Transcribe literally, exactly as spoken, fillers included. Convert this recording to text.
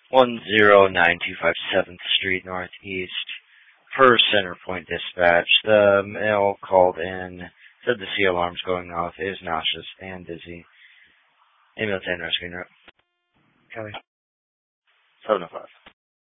one zero nine two five seventh Street Northeast. Per Centerpoint Dispatch, the male called in, said the C alarm's going off, is nauseous and dizzy. Ambulance and rescue note. Kelly. seven oh five.